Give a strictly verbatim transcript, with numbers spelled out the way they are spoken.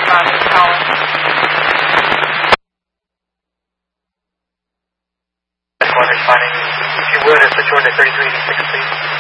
about this tower. Responding. If you would, switch over to thirty-three eighty-six, please.